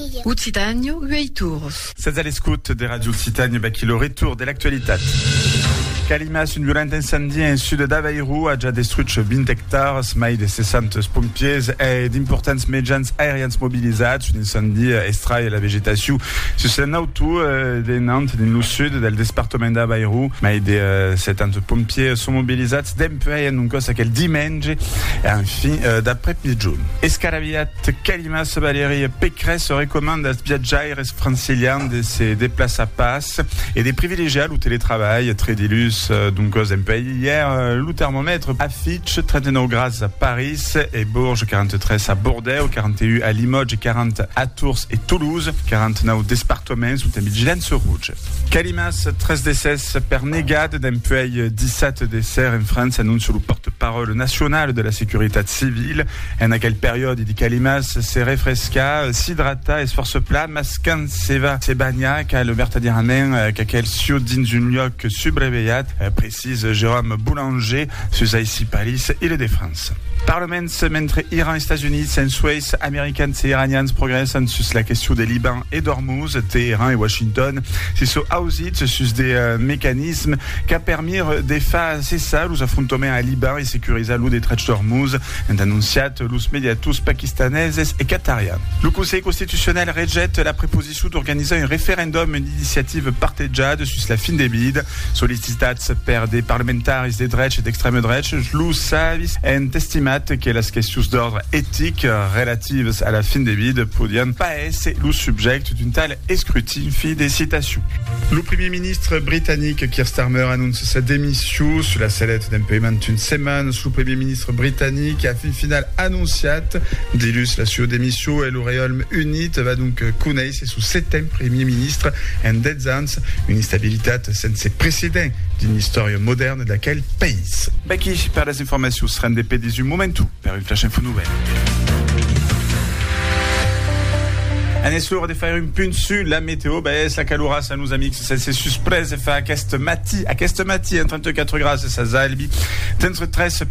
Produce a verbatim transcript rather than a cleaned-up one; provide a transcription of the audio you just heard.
meglio. Occitano, Ueitur. C'est à l'escoute des radios Occitanie, bah, qui le retour de l'actualité. Calimas, une violente incendie en sud d'Aveiro a già distrutto venti hectares, mai de sessanta pompiers e d'importanti mezzi aeriani mobilizzati. Un incendie estrae la vegetazione su l'auto de Nantes, nel sud del dipartimento d'Aveiro, mai de uh, settanta pompiers sono mobilizzati d'empei in un cosa che il dimanche e infine uh, d'après midi. Escarabiat Calimas, Valérie Pécresse recommande à viaggiare franciliani de se déplacer à passe et des privilégiés au télétravail très dilus. Donc, aux pays. Hier, le thermomètre affiche trente-neuf grades à Paris et Bourges, quarante-treize à Bordeaux, quarante et un à Limoges, quarante à Tours et Toulouse, quarante-neuf départements sous vigilance rouge. Calimas, treize décès per négade d'un pays, dix-sept décès en France, annonce le porte-parole national de la sécurité civile. En aquelle période, il dit Calimas se refresca, s'idrata et se force plat, mascan seva se bagna, qu'à le vertadiranen, qu'à quel sio dins un lloc subreveillat, précise Jérôme Boulanger, sur ici Paris et le de France. Parlement mentre Iran et États-Unis, Suisse, Américains et Iraniens progressent sur la question des Liban et d'Ormuz, Téhéran et Washington, c'est sur Auschwitz, sur des euh, mécanismes qui a permis de faire cessar los affrontaments à Liban et sécuriser l'eau des traits d'Ormuz, en annonciat los mediatus pakistanaises et qatariens. Le Conseil constitutionnel rejette la proposition d'organiser un référendum, une initiative partagée sur la fin des bides, sollicitats per des parlementaires des drets et d'extrême droite, lo savis en testimat que les questions d'ordre éthique relatives à la fin des bides podien pas être le sujet d'une telle escrutin. Fin des citations. Le Premier ministre britannique Keir Starmer annonce sa démission sur la sellette d'un paiement d'une semaine. Le Premier ministre britannique a fin final annonciat d'illus la sua démission et le Royaume Uni va donc connaître sous septième Premier ministre en dez ans, une instabilité sans précédent d'une histoire moderne de laquelle pays. Baki, par les informations, sera des P dix-huit momentu, per une flash info nouvelle. Un essor de faire une pune sur la météo, ben, sa calura, ça nous a mis, c'est surprise, fait à Qu'est mati, à Qu'est mati, trente-quatre grades, ça zalbi, trente-treize